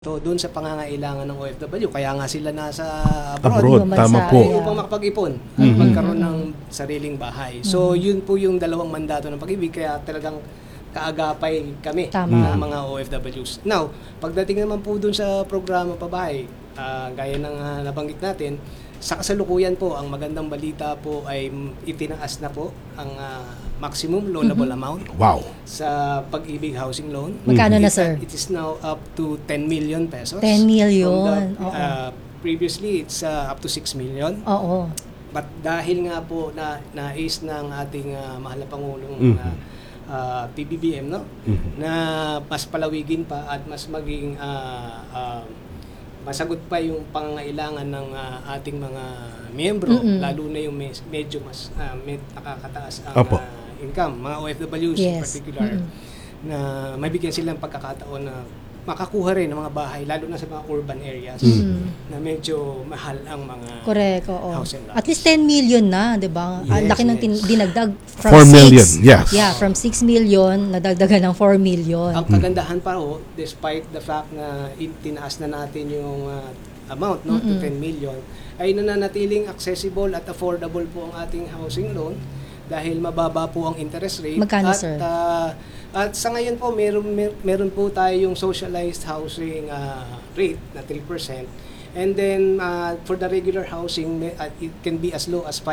So, doon sa pangangailangan ng OFW, kaya nga sila nasa Abroad, abroad. tama po. Upang makapag-ipon at magkaroon ng sariling bahay. So, yun po yung dalawang mandato ng Pag-ibig, kaya talagang kaagapay kami ng mga OFWs. Now, pagdating naman po doon sa programa Pabahay, gaya ng nabanggit natin, sa kasalukuyan po, ang magandang balita po ay itinaas na po ang maximum loanable amount sa Pag-ibig Housing Loan. Magkano na, sir? It is now up to 10 million pesos. 10 million. Previously, it's up to 6 million. Oo. But dahil nga po nais ng ating mahal na Pangulong PBBM, no? Na mas palawigin pa at mas maging masagot pa yung pangangailangan ng ating mga miyembro, lalo na yung medyo mas nakakataas ang income, mga OFWs in particular, na mabigyan silang pagkakataon na makakuha rin ng mga bahay, lalo na sa mga urban areas na medyo mahal ang mga house and lots. At least 10 million na, di ba? Ang laki ng dinagdag 4 from million, 6. yes. Yeah, from 6 million, nadagdagan ng 4 million. Ang kagandahan pa despite the fact na tinaas na natin yung amount to 10 million, ay nananatiling accessible at affordable po ang ating housing loan dahil mababa po ang interest rate. Magkano, sir? At sa ngayon po, meron po tayo yung socialized housing rate na 3%. And then, for the regular housing, it can be as low as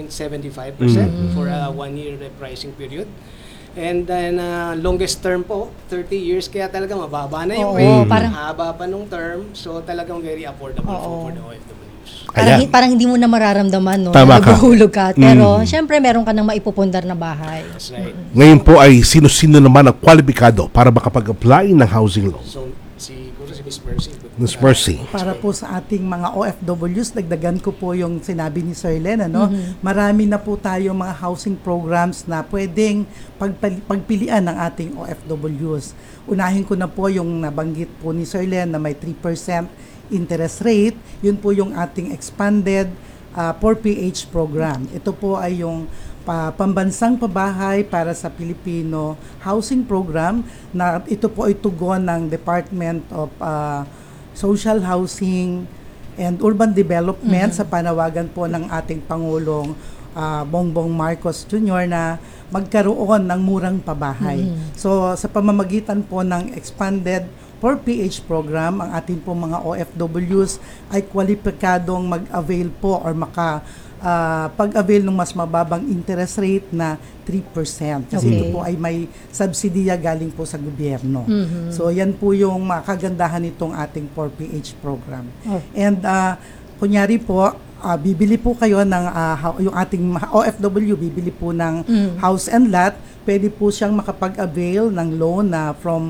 5.75% for a 1-year repricing period. And then, longest term po, 30 years, kaya talaga mababa na yung rate. Parang haba pa nung term, so talagang very affordable for the OFWs. Parang hindi mo na mararamdaman, no? Tama ka. Naguhulog ka. Pero, syempre, meron ka nang maipupundar na bahay. That's right. Ngayon po ay sino-sino naman ang kwalipikado para makapag-apply ng housing loan? So, siguro si Miss Mercy. Miss Mercy. Para po sa ating mga OFWs, dagdagan ko po yung sinabi ni Sir Len, ano? Marami na po tayo mga housing programs na pwedeng pagpilian ng ating OFWs. Unahin ko na po yung nabanggit po ni Sir Len na may 3% interest rate. Yun po yung ating expanded 4PH program. Ito po ay yung pambansang pabahay para sa Pilipino housing program na ito po ay tugon ng Department of Social Housing and Urban Development sa panawagan po ng ating Pangulong Bongbong Marcos Jr. na magkaroon ng murang pabahay. So sa pamamagitan po ng expanded 4PH program, ang ating po mga OFWs ay kwalipikadong mag-avail po or pag-avail ng mas mababang interest rate na 3%. Kasi ito po ay may subsidiya galing po sa gobyerno. So yan po yung makagandahan nitong ating 4PH program. And kunyari po, bibili po kayo ng yung ating OFW, bibili po ng house and lot, pwede po siyang makapag-avail ng loan na from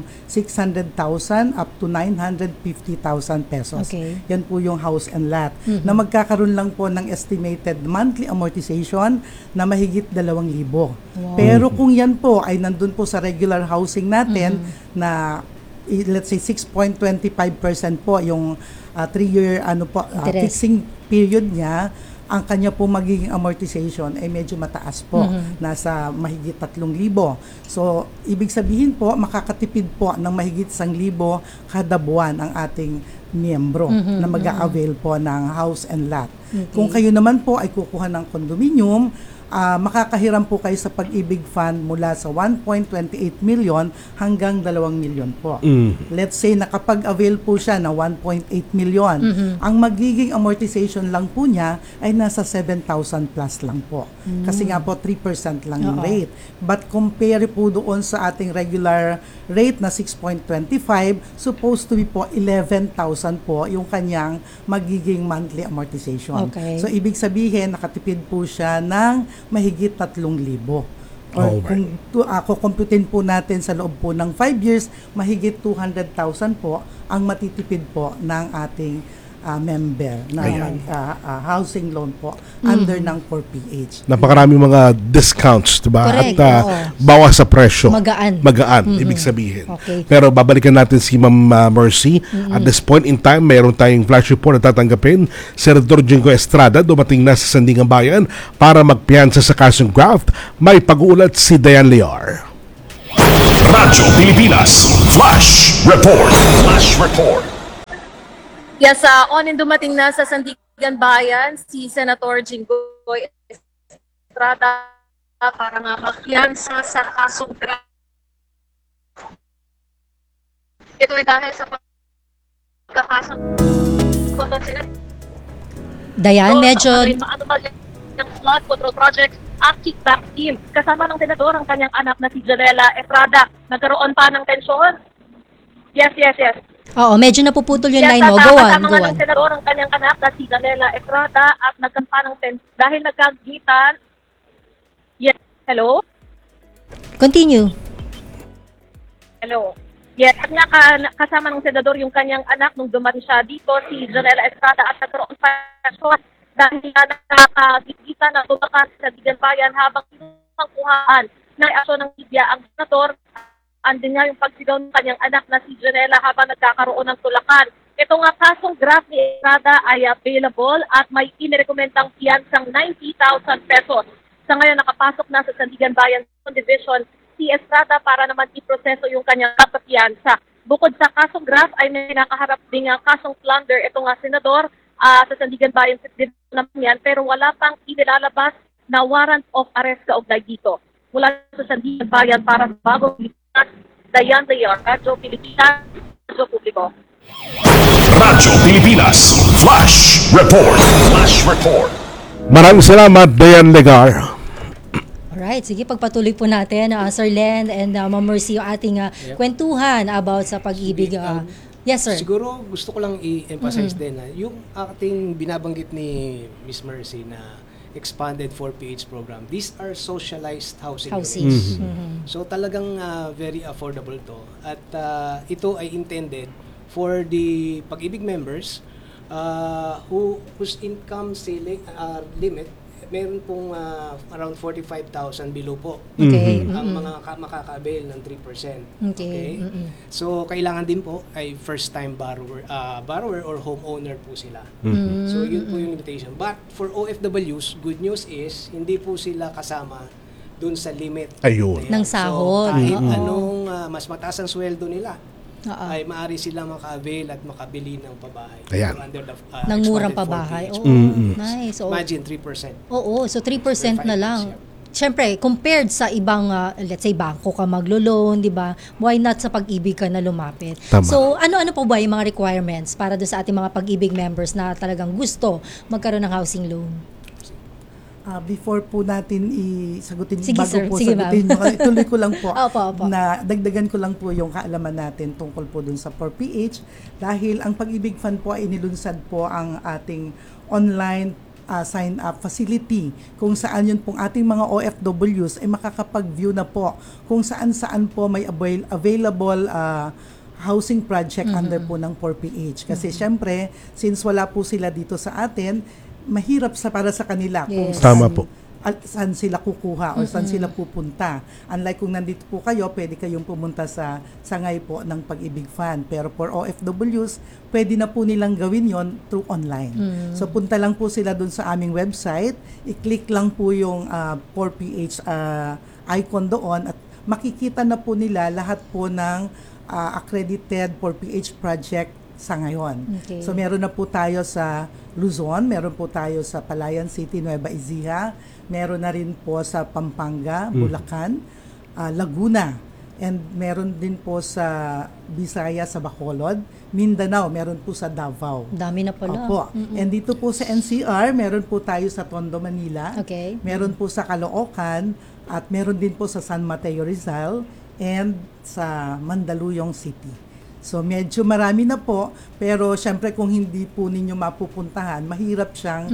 600,000 up to 950,000 pesos. Yan po yung house and lot. Na magkakaroon lang po ng estimated monthly amortization na mahigit 2,000. Pero kung yan po ay nandun po sa regular housing natin na let's say 6.25% po yung 3-year fixing period niya, ang kanya po magiging amortization ay medyo mataas po, nasa mahigit 3,000. So, ibig sabihin po, makakatipid po ng mahigit 1,000 kada buwan ang ating miyembro na mag-a-avail po ng house and lot. Kung kayo naman po ay kukuha ng condominium, makakahiram po kayo sa Pag-ibig Fund mula sa 1.28 million hanggang 2 million po. Let's say nakapag-avail po siya na 1.8 million. Ang magiging amortization lang po niya ay nasa 7,000 plus lang po. Kasi nga po 3% lang yung rate. But compare po doon sa ating regular rate na 6.25, supposed to be po 11,000 po yung kanyang magiging monthly amortization. So ibig sabihin nakatipid po siya ng mahigit 3,000. Or kung kukumputin po natin sa loob po ng 5 years, mahigit 200,000 po ang matitipid po ng ating member na housing loan po under ng 4PH. Napakaraming mga discounts, diba? Correct, At bawas sa presyo. Magaan. Ibig sabihin. Pero babalikan natin si Ma'am Mercy. At this point in time, mayroon tayong flash report na tatanggapin. Senador Jingo Estrada dumating na sa Sandigan Bayan para magpiyansa sa kasong graft. May pag-uulat si Diane Lear. Radyo Pilipinas Flash Report. Flash Report. Yes, on dumating na sa Sandigan Bayan si Senator Jinggoy Estrada para nga magpiyansa sa kasong graft. Ito ay dahil sa pagkakasang Dayan, medyo ng flood control project at kickback team. Kasama ng senador ang kanyang anak na si Janela Estrada. Nagkaroon pa ng tensyon. Yes. Oo, medyo napuputol yung Yes, line mo. at Go on, kasama go nga on. ng senador ang kanyang anak na si Janela Estrada at nagkampa ng tensyon dahil nagkagitan. Yes, hello? Continue. Hello. Yes, at nga kasama ng senador yung kanyang anak nung dumating siya dito, si Janela Estrada, at nagkaroon pa siya dahil nakakagita na tumakas sa Digan Bayan habang pinangkuhaan ng aksyon ng media ang senador. Andin nga yung pagsigaw ng kanyang anak na si Janela habang nagkakaroon ng tulakan. Ito nga kasong graft ni Estrada ay available at may inirekomendang piyansang 90,000 pesos. Sa ngayon nakapasok na sa Sandigan Bayan Division si Estrada para naman iproseso yung kanyang kapiyansa. Bukod sa kasong graft ay may nakaharap din ang kasong plunder. Ito nga senador sa Sandigan Bayan naman yan, pero wala pang inilalabas na warrant of arrest kaugnay dito. Mula sa Sandigan Bayan para sa bagong Pilipinas, Dayan Layar, Radyo Pilipinas, Radyo Publiko. Radyo Pilipinas, Flash Report. Flash Report. Maraming salamat, Dayan Legar. Alright, sige, pagpatuloy po natin, Sir Len and Ma'am Mercy, yung ating kwentuhan about sa pag-ibig. Yes, sir. Siguro gusto ko lang i-emphasize din na yung ating binabanggit ni Miss Mercy na expanded 4PH program, these are socialized housing units. So talagang very affordable to. At ito ay intended for the Pag-ibig members whose income ceiling limit meron pong around 45,000 below po. Okay. Ang mga makaka-avail ng 3%. Okay. So kailangan din po ay first time borrower or homeowner po sila. So yun po yung limitation. But for OFWs, good news is hindi po sila kasama dun sa limit. Ayun. Ng sahod. So kahit Oo. anong mas mataas ang sweldo nila, ay maaari silang maka-avail at makabili ng pabahay. Ayan. Under the Ng murang expanded pabahay. 4PH. Oo, nice. Oo. Imagine 3%. Oo, so 3% na lang. Siyempre, compared sa ibang, let's say, bangko ka maglo-loan, di ba? Why not sa pag-ibig ka na lumapit? Tama. So, ano-ano po ba yung mga requirements para doon sa ating mga pag-ibig members na talagang gusto magkaroon ng housing loan? Before po natin isagutin, Sige, bago sir. po Sige, sagutin, ituloy ko lang po Opo. na dagdagan ko lang po yung kaalaman natin tungkol po dun sa 4PH dahil ang Pag-ibig Fund po ay inilunsad po ang ating online sign-up facility kung saan yun pong ating mga OFWs ay makakapag-view na po kung saan-saan po may available housing project under po ng 4PH. Kasi syempre, since wala po sila dito sa atin, mahirap para sa kanila kung Yes. Tama po. saan sila kukuha o saan sila pupunta. Unlike kung nandito po kayo, pwede kayong pumunta sa sangay po ng Pag-ibig Fund. Pero for OFWs, pwede na po nilang gawin yon through online. So punta lang po sila dun sa aming website, i-click lang po yung 4PH icon doon at makikita na po nila lahat po ng accredited 4PH project sa ngayon. Okay. So meron na po tayo sa Luzon, meron po tayo sa Palayan City, Nueva Ecija, meron na rin po sa Pampanga, Bulacan, Laguna, and meron din po sa Visayas, sa Bacolod, Mindanao, meron po sa Davao. Dami na pala. Opo. And dito po sa NCR, meron po tayo sa Tondo, Manila, Okay. meron po sa Caloocan, at meron din po sa San Mateo, Rizal, and sa Mandaluyong City. So medyo marami na po, pero syempre kung hindi po ninyo mapupuntahan, mahirap siyang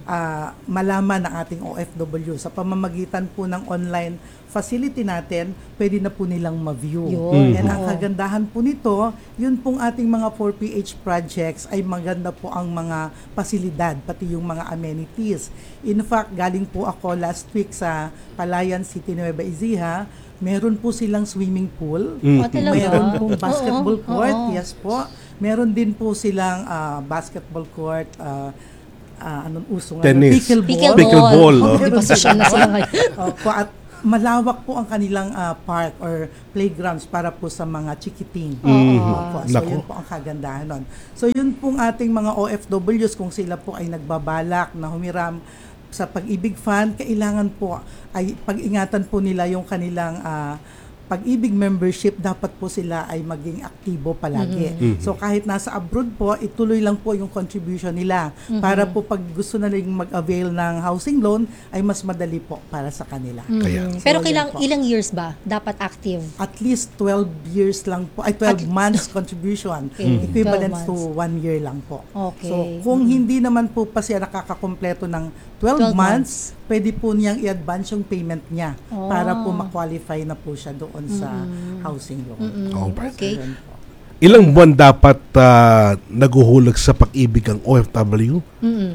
malaman ng ating OFW. Sa pamamagitan po ng online facility natin, pwede na po nilang ma-view. Yun. And ang Oo. kagandahan po nito, yun pong ating mga 4PH projects ay maganda po ang mga pasilidad, pati yung mga amenities. In fact, galing po ako last week sa Palayan City, Nueva Ecija, meron po silang swimming pool. Talaga? Meron pong basketball Oo, court. oo. Yes po. Meron din po silang basketball court, anong uso nga? Tennis. Pickleball. Pickleball, Oh, oh. may posisyon na sila ngayon. Opo, at malawak po ang kanilang park or playgrounds para po sa mga chikiting. Opo. So Naku. yun po ang kagandahan nun. So yun pong ating mga OFWs, kung sila po ay nagbabalak na humiram sa Pag-ibig Fund, kailangan po ay pag-ingatan po nila yung kanilang Pag-ibig membership. Dapat po sila ay maging aktibo palagi. So kahit nasa abroad po, ituloy lang po yung contribution nila para po pag gusto na rin mag-avail ng housing loan ay mas madali po para sa kanila. Kaya. Pero So, yun po. ilang years ba dapat active? At least 12 years lang po, ay 12 months contribution. Okay. Equivalent 12 to months. 1 year lang po. Okay. So, kung hindi naman po pa siya nakakakompleto ng 12 months, pwede po niyang i-advance yung payment niya para po ma-qualify na po siya doon sa housing loan. Alright. Okay. Yun po. Ilang buwan dapat naguhulog sa pag-ibig ang OFW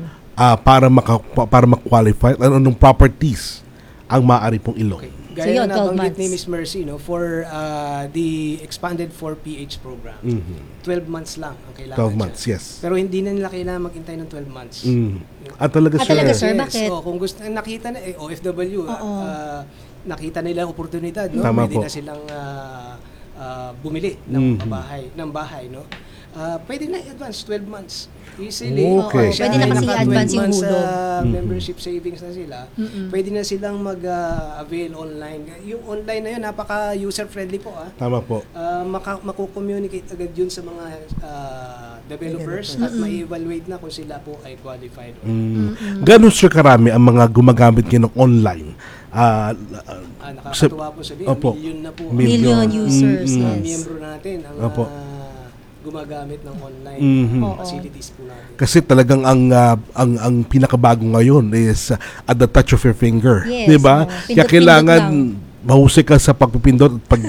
para ma-qualify? Anong properties ang maaari pong ilong? So Gaya yun, na 12 nabanggit ni months. Miss Mercy, no, for the expanded 4PH program, 12 months lang ang kailangan 12 months, siya. yes. Pero hindi na nila kailangan maghintay ng 12 months. Talaga, sir. talaga, sir? Bakit? Kung gusto nakita na OFW, nakita nila ang oportunidad, no? Tama Pwede po. na silang bumili ng bahay, no? Pwede na i-advance 12 months. Easily. Okay. Pwede na kasi i-advance yung hulog. Membership savings na sila. Pwede na silang mag-avail online. Yung online na yun, napaka user-friendly po. Tama po. Mako-communicate agad yun sa mga developers at ma-evaluate na kung sila po ay qualified. Ganun, sir, karami ang mga gumagamit ngayon ng online. Nakakatuwa po sabihin, Opo. million na po Million users, mga yes. miyembro natin ang Opo. gumagamit ng online Oo. facilities po natin. Kasi talagang ang pinakabago ngayon is at the touch of your finger, Yes, 'di ba? oo. Kaya Pindot-pindot kailangan lang. mahusay ka sa pagpipindot at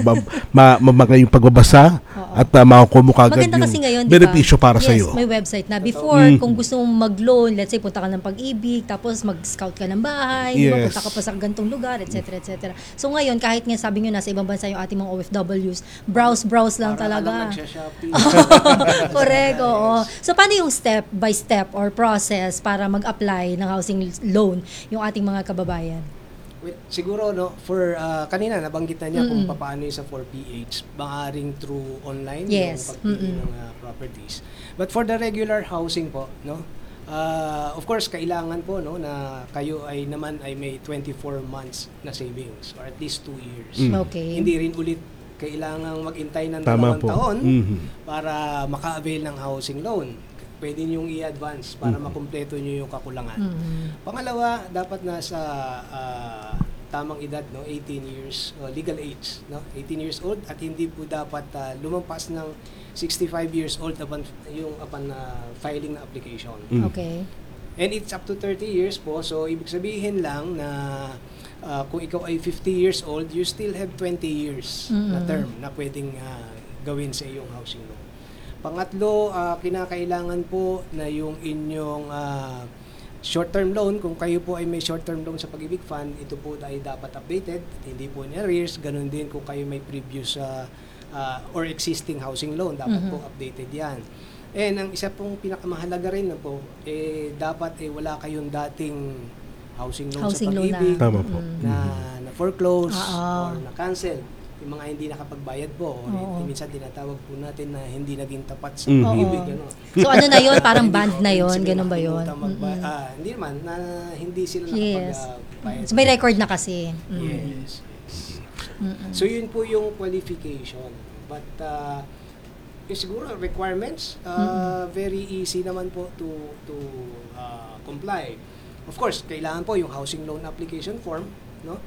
yung pagbabasa at makukuha mo kagad Maganda yung kasi ngayon, di ba? benepisyo para sa iyo. Yes, may website na. Before, kung gusto mong mag-loan, let's say, punta ka ng Pag-ibig, tapos mag-scout ka ng bahay, di ba? Yes. Punta ka pa sa gantong lugar, etc., etc. So ngayon, kahit nga sabi nyo, nasa ibang bansa yung ating mga OFWs, browse lang Para talaga. lang nagsha-shopping. Correct, oo. So, paano yung step by step or process para mag-apply ng housing loan yung ating mga kababayan? Well, siguro, no, for kanina nabanggit na niya kung paano yung sa 4PH, maaring through online Yes. yung pagpili ng properties. But for the regular housing po, no, of course, kailangan po, no, na kayo ay naman ay may 24 months na savings or at least 2 years. Okay. Hindi rin ulit kailangang mag-intay ng Tama 2 po. taon para maka-avail ng housing loan. Pwede niyong i-advance para makumpleto niyo yung kakulangan. Pangalawa, dapat nasa tamang edad, no, 18 years legal age, no, 18 years old at hindi po dapat lumampas ng 65 years old upon filing na application. Okay. And it's up to 30 years po. So, ibig sabihin lang na kung ikaw ay 50 years old, you still have 20 years na term na pwedeng gawin sa iyong housing loan. Pangatlo, kinakailangan po na yung inyong short-term loan, kung kayo po ay may short-term loan sa Pag-ibig Fund, ito po ay dapat updated, hindi po in arrears. Ganun din kung kayo may previous or existing housing loan, dapat po updated yan. And ang isa pong pinakamahalaga rin na po, dapat wala kayong dating housing loan Housing sa loan Pag-ibig Tama po. na foreclose Oo. or na cancel. Yung mga hindi nakapagbayad po, o minsan tinatawag po natin na hindi naging tapat sa Pag-ibig. Ano. So, ano na yun? Parang Hindi band po na ibig yun? sabihin Ganun ba yun? nakalimutan hindi naman, na hindi sila Yes. nakapagbayad. So, may record na kasi. Yes. So, yun po yung qualification. But, siguro, requirements, very easy naman po to comply. Of course, kailangan po yung housing loan application form, no?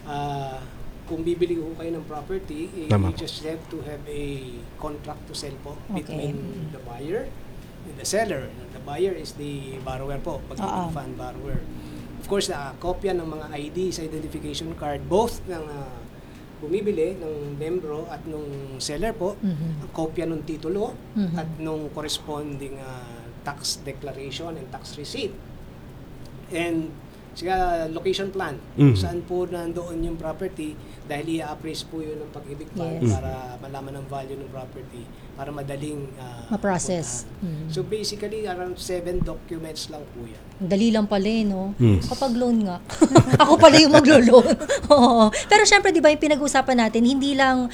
Kung bibili ko kayo ng property, Tama you po. just have to have a contract to sell po Okay. between the buyer and the seller. The buyer is the borrower po, Pag-ibig Fund borrower. Of course, kopya ng mga IDs, identification card, both ng bumibili ng membro at nung seller po, ang kopya ng titulo at nung corresponding tax declaration and tax receipt. And location plan, kung saan po nandoon yung property, dahil i-appraise po yun ng Pag-ibig Fund Yes. para malaman ang value ng property para madaling Ma-process. puntahan. So basically around 7 documents lang po yan. Ang dali lang pala no? Mm. Kapag loan nga. Ako pala yung maglo-loan. Oo. Pero syempre, di ba, yung pinag-usapan natin, hindi lang,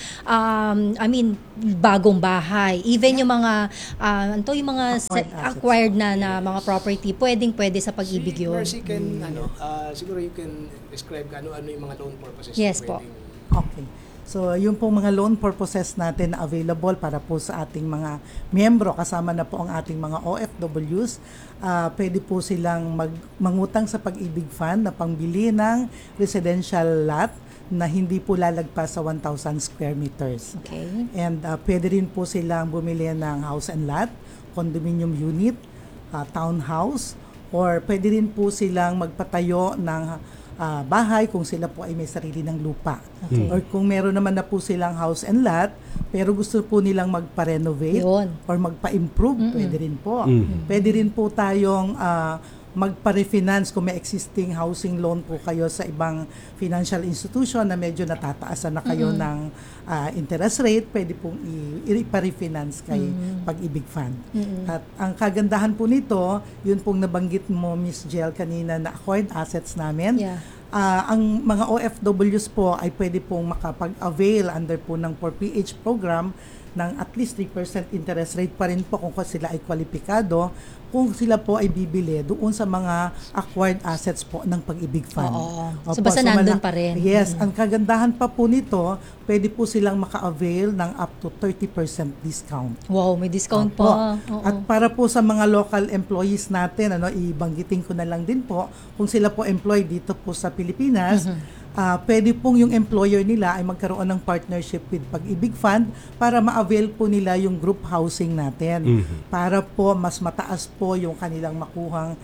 bagong bahay. Even yung mga, yung mga acquired na mga property, pwede sa Pag-ibig Si yun. Mercy can, siguro you can describe ano yung mga loan purposes. Yes na po. pwedeng- Okay. So, yung pong mga loan purposes natin na available para po sa ating mga miyembro, kasama na po ang ating mga OFWs, pwede po silang mangutang sa Pag-ibig Fund na pangbili ng residential lot na hindi po lalagpas sa 1,000 square meters. Okay. And pwede rin po silang bumili ng house and lot, condominium unit, townhouse, or pwede rin po silang magpatayo ng bahay kung sila po ay may sarili ng lupa. Okay. Or kung meron naman na po silang house and lot, pero gusto po nilang magpa-renovate Yun. or magpa-improve, pwede rin po. Mm. Pwede rin po tayong magpa-refinance kung may existing housing loan po kayo sa ibang financial institution na medyo natataasan na kayo ng interest rate, pwede pong i-refinance kay Pag-ibig Fund. At ang kagandahan po nito, yun pong nabanggit mo, Miss Jel, kanina na acquired assets namin. Yeah. Ang mga OFWs po ay pwede pong makapag-avail under po ng 4PH program ng at least 3% interest rate pa rin po kung sila ay kwalipikado, kung sila po ay bibili doon sa mga acquired assets po ng Pag-ibig Fund. Oo. So, Opo, basta nandun pa rin. Yes, ang kagandahan pa po nito, pwede po silang maka-avail ng up to 30% discount. Wow, may discount Opo. pa. Oo. At para po sa mga local employees natin, ibanggitin ko na lang din po, kung sila po employed dito po sa Pilipinas, pwede pong yung employer nila ay magkaroon ng partnership with Pag-ibig Fund para ma-avail po nila yung group housing natin. Para po mas mataas po yung kanilang makuhang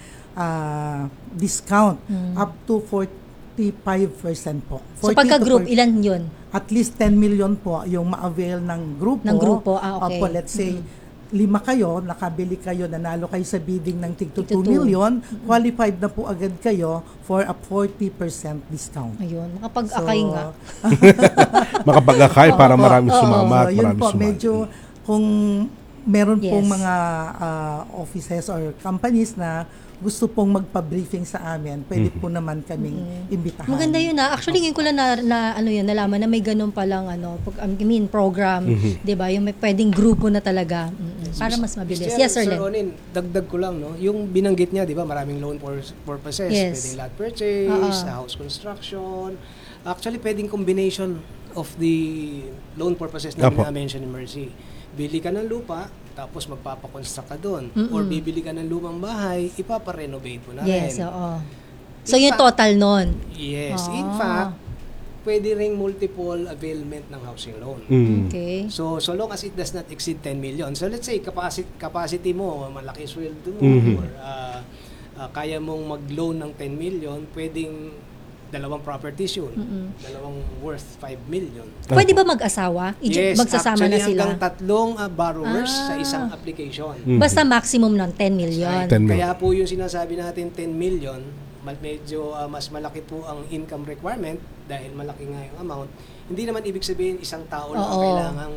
discount up to 45% po. So 40 to pagka-group, 40. ilan yun? At least 10 million po yung ma-avail ng grupo. Ng grupo, okay. Opo, let's say, 5 kayo, nakabili kayo, nanalo kayo sa bidding ng tig to Tig to 2 2. million, qualified na po agad kayo for a 40% discount. Ayun, makapag-akay nga. Makapag-akay para marami So, sumama at yun marami po, sumali. medyo kung meron pong Yes. mga offices or companies na gusto pong magpa-briefing sa amin, pwede po naman kaming imbitahan. Maganda yun Actually, ngayon ko lang nalaman na may ganun palang program, 'di ba? Yung may pwedeng grupo na talaga para mas mabilis. Mr. Yes, Sir Len. Ronin, dagdag ko lang, no? Yung binanggit niya, di ba, maraming loan purposes. Yes. Pwedeng lot purchase, Oo. house construction. Actually, pwedeng combination of the loan purposes na Apo. na-mention ni Mercy. Bili ka ng lupa, tapos magpapakonstruct ka doon. Or bibili ka ng lumang bahay, ipaparenovate mo na Yes, rin. oo. So, yung total nun. Yes. In Ah. fact, pwede ring multiple availment ng housing loan. Okay. So long as it does not exceed 10 million. So let's say capacity mo, malaki sweldo mo, or kaya mong mag-loan ng 10 million, pwedeng dalawang properties yun. Dalawang worth 5 million. Pwede ba mag-asawa? Yes, Magsasama na actually sila? hanggang tatlong borrowers sa isang application. Basta maximum ng 10 million. 10 million. Kaya po yung sinasabi natin 10 million, medyo mas malaki po ang income requirement dahil malaki nga yung amount. Hindi naman ibig sabihin isang tao lang ang Oo. kailangang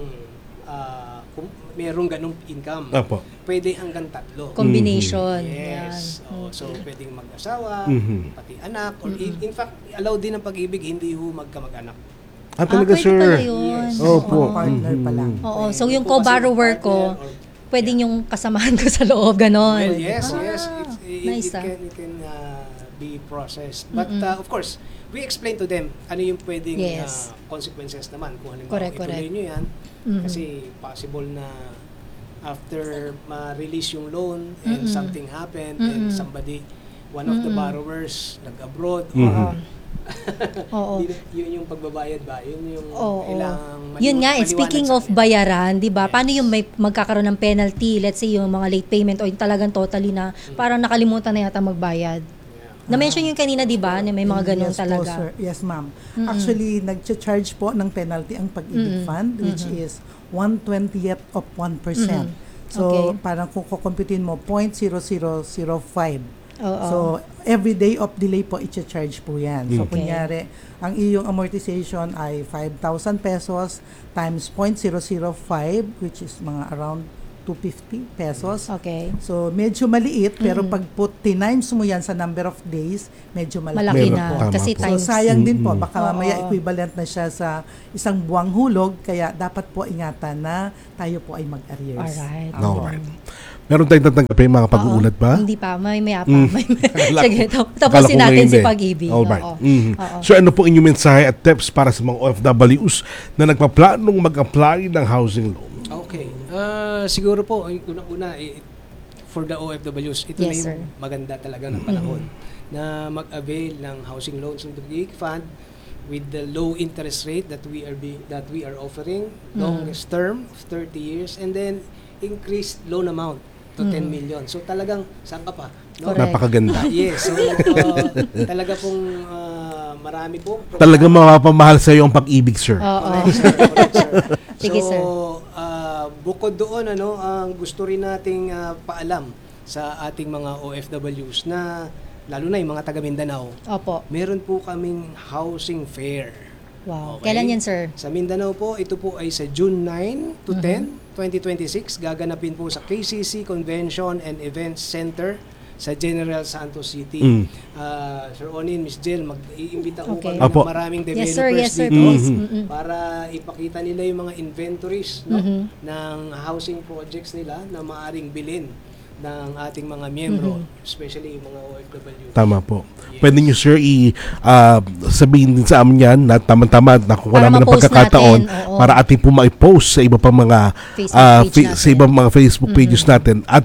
kung merong ganong income. Apo. Pwede hanggang 3. Combination. Yes. Yan. So pwedeng mag-asawa, Mhm. pati anak, or in fact, allow din ang Pag-ibig, hindi ho magkamag-anak. Talaga, pwede sir. pala yun. Yes. Opo. Partner pa lang. Oo, so Pwede yung po kasi co-borrower ko, partner or- pwede yung kasamahan ko sa loob, ganon. Well, yes, yes. Nice, It can be processed. But of course, we explain to them ano yung pwedeng Yes. consequences naman kung halimbawa Correct, ituloy correct. nyo yan. Kasi possible na after ma-release yung loan and something happened and one of the borrowers nag-abroad or Oo. yun yung pagbabayad ba? Yun yung Oo. kailangang Yun nga, maliwanag speaking sa of kanila. bayaran, di ba? Paano yung may magkakaroon ng penalty? Let's say yung mga late payment o yung talagang totally na parang nakalimutan na yata magbayad. Na-mention yung kanina, di ba? Na may mga ganun Yes po, talaga. sir. Yes, ma'am. Actually, nag-charge po ng penalty ang Pag-ibig Fund, which is 1/20th of 1%. So, Okay. parang kung kukumpitin mo, 0.0005 Oo. So, every day of delay po, i-charge po yan. So, Okay. kunyari, ang iyong amortization ay 5,000 pesos times 0.005, which is mga around 250 pesos. Okay. So, medyo maliit, pero pag tinimes mo yan sa number of days, medyo Malaki Meron na. po. Tama Kasi po. So, times. sayang din po. Baka Oo. mamaya equivalent na siya sa isang buwang hulog. Kaya dapat po ingatan na tayo po ay mag-arrears. Alright. Alright. Meron tayong tatanggapin mga pag-uulat Oo. ba? Hindi pa. May pa. Akala Sige, ko- tapusin akala ko natin ngayon si eh. Pag-ibig. Alright. Oo. Mhm. Oo. So ano po inyong mensahe at tips para sa mga OFWs na nagpaplanong mag-apply ng housing loan? Okay. Siguro po, unang-una, for the OFWs, ito Yes, na sir. yung maganda talaga ng panahon na mag-avail ng housing loans ng Pag-ibig Fund with the low interest rate that we are offering, longest term, 30 years, and then increased loan amount to 10 million. So talagang, saan ka pa? No? Correct. Napakaganda. Yes. So, talaga pong marami po. Talagang mapapamahal sa iyo ang pag-ibig, sir. Oo. Correct, sir. Correct, sir. Sige, sir. Bukod doon, ang gusto rin nating paalam sa ating mga OFWs na, lalo na yung mga taga Mindanao, Opo. meron po kaming housing fair. Wow. Okay. Kailan yan, sir? Sa Mindanao po, ito po ay sa June 9 to 10, 2026. Gaganapin po sa KCC Convention and Events Center sa General Santos City. Sir Onin, Miss Jill, mag-iimbita ko Okay. kami Apo. ng maraming Yes, sir. developers Yes, sir. dito Please. para ipakita nila yung mga inventories ng housing projects nila na maaring bilhin ng ating mga miyembro, especially yung mga OFW. Tama po. Yes. Pwede nyo, sir, sabihin din sa amin yan na tama-tama nakuha Para namin ng ma-post pagkakataon natin, oo. para ating po ma-post sa iba pang mga Facebook page sa ibang mga Facebook pages natin at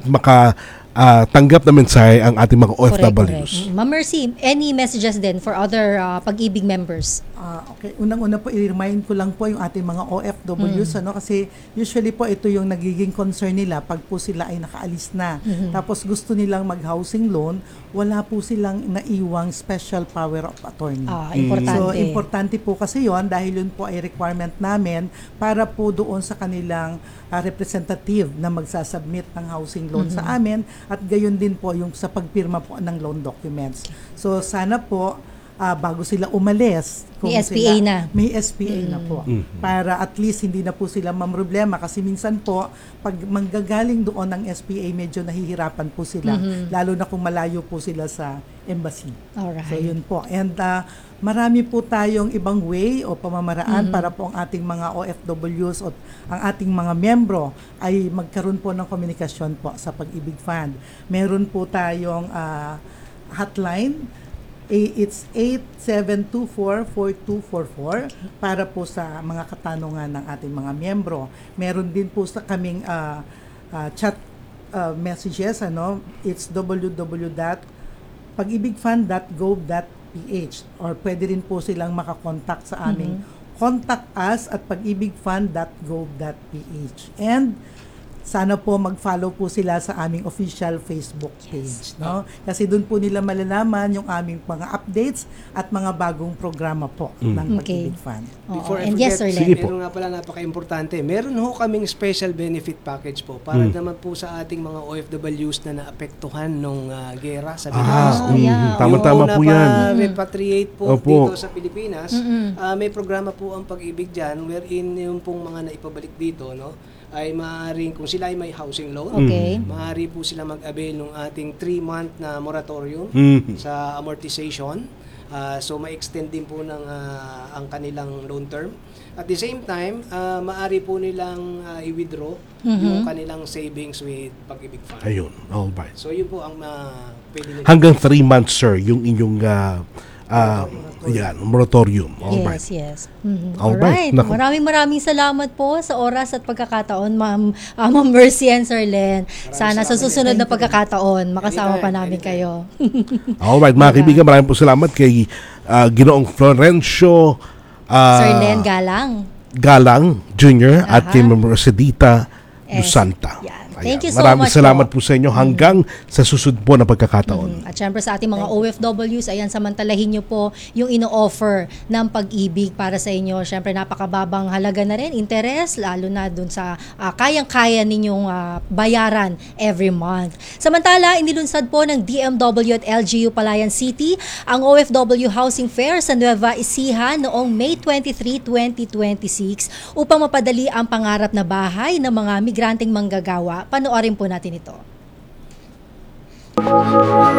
tanggap na mensahe ang ating mga Correct, OFWs. correct. Ma'am Mercy, any messages din for other Pag-ibig members? Okay, unang-una po i-remind ko lang po yung ating mga OFWs kasi usually po ito yung nagiging concern nila pag po sila ay nakaalis na. Tapos gusto nilang mag-housing loan, wala po silang naiwang special power of attorney. Importante. So, importante po kasi yon dahil yun po ay requirement namin para po doon sa kanilang representative na magsasubmit ng housing loan sa amin at gayon din po yung sa pagpirma po ng loan documents. So, sana po bago sila umalis, May SPA na. May SPA na po. Para at least hindi na po sila mamroblema kasi minsan po, pag manggagaling doon ng SPA, medyo nahihirapan po sila. Lalo na kung malayo po sila sa embassy. Alright. So yun po. And marami po tayong ibang way o pamamaraan para po ang ating mga OFWs o ang ating mga miyembro ay magkaroon po ng komunikasyon po sa Pag-ibig Fund. Meron po tayong hotline. It's 8724-4244 para po sa mga katanungan ng ating mga miyembro. Meron din po sa kaming chat messages, it's www.pagibigfund.gov.ph or pwede rin po silang makakontakt sa aming contact us at pagibigfund.gov.ph. And sana po mag-follow po sila sa aming official Facebook page. No? Kasi doon po nila malalaman yung aming mga updates at mga bagong programa po ng Pag-ibig Fund. Before I And forget, yes, Sir Sige Len. po. meron nga pala napaka-importante. Meron ho kaming special benefit package po para naman po sa ating mga OFWs na naapektuhan nung gera sa Pilipinas. yeah. Tama-tama po yan. repatriate po Opo. dito sa Pilipinas. May programa po ang Pag-ibig dyan wherein yung pong mga naipabalik dito, ay maaaring, kung sila ay may housing loan, Okay. maaari po sila mag-avail ng ating 3-month na moratorium sa amortization. So, ma-extend din po ng ang kanilang loan term. At the same time, maaari po nilang i-withdraw yung kanilang savings with Pag-ibig Fund. Ayun. Alright. So, yun po ang pwede nila. Hanggang 3 months, sir, yung inyong moratorium. Alright. Yes. Alright. Alright. Naku. Maraming salamat po sa oras at pagkakataon, Ma'am Mercy and Sir Len. Sana sa susunod na pagkakataon, makasama pa namin kayo. Alright, mga kaibigan, maraming po salamat kay Ginoong Florencio Sir Len Galang. Jr. at kay Ma'am Rosedita Yes. Lusanta. Yan. Thank you so Maraming much salamat po. po sa inyo hanggang sa susunod po na pagkakataon. At syempre sa ating mga OFWs, ayan, samantalahin nyo po yung ino-offer ng pag-ibig para sa inyo. Syempre napakababang halaga na rin, interest, lalo na dun sa kayang-kaya ninyong bayaran every month. Samantala, inilunsad po ng DMW at LGU Palayan City ang OFW Housing Fair sa Nueva Ecija noong May 23, 2026 upang mapadali ang pangarap na bahay ng mga migranteng manggagawa. Panoorin po natin ito.